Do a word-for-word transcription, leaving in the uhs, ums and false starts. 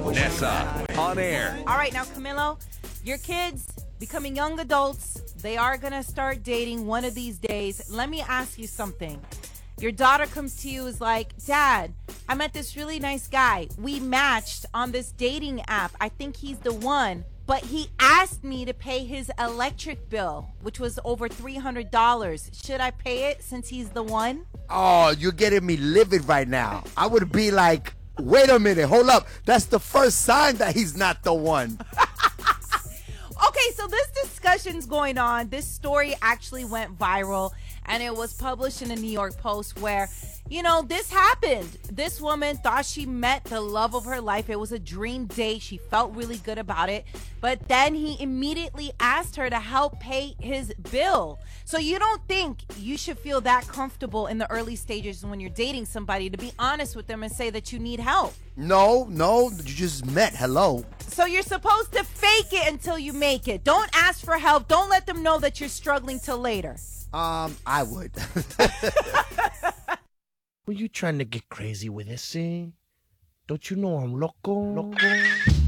Nessa, on air. All right, now, Camilo, your kids becoming young adults, they are going to start dating one of these days. Let me ask you something. Your daughter comes to you is like, Dad, I met this really nice guy. We matched on this dating app. I think he's the one. But he asked me to pay his electric bill, which was over three hundred dollars. Should I pay it since he's the one? Oh, you're getting me livid right now. I would be like, wait a minute, hold up. That's the first sign that he's not the one. Okay, so this discussion's going on. This story actually went viral, and it was published in the New York Post where, you know, this happened. This woman thought she met the love of her life. It was a dream date. She felt really good about it. But then he immediately asked her to help pay his bill. So you don't think you should feel that comfortable in the early stages when you're dating somebody to be honest with them and say that you need help? No, no, you just met. Hello. So you're supposed to fake it until you make it. Don't ask for help. Don't let them know that you're struggling till later. Um, I would. Were you trying to get crazy with this, eh? Don't you know I'm loco? Loco?